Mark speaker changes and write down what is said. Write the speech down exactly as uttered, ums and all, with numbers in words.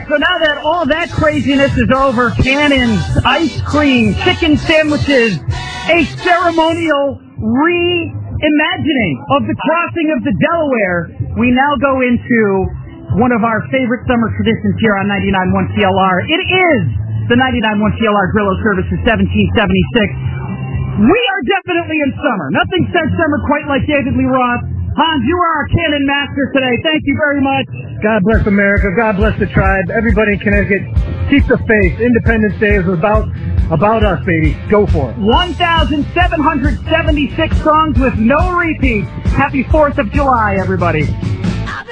Speaker 1: right, so now that all that craziness is over, cannons, ice cream, chicken sandwiches, a ceremonial reimagining of the crossing of the Delaware, we now go into one of our favorite summer traditions here on ninety-nine point one C L R. It is the ninety-nine point one C L R Grillo Service of seventeen seventy-six. We are definitely in summer. Nothing says summer quite like David Lee Roth. Hans, you are our cannon master today. Thank you very much.
Speaker 2: God bless America. God bless the tribe. Everybody in Connecticut, keep the faith. Independence Day is about about us, baby. Go for it.
Speaker 1: one thousand seven hundred seventy-six songs with no repeats. Happy fourth of July, everybody.